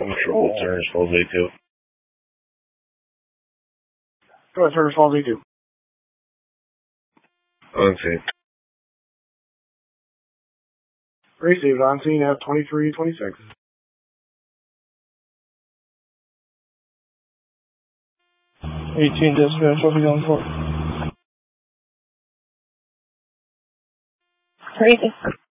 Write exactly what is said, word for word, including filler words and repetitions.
Control, Turner's Falls A two. Go ahead, Turner's Falls A two. On scene. Received on scene at twenty-three twenty-six. eighteen dispatch, what are we going for? Crazy.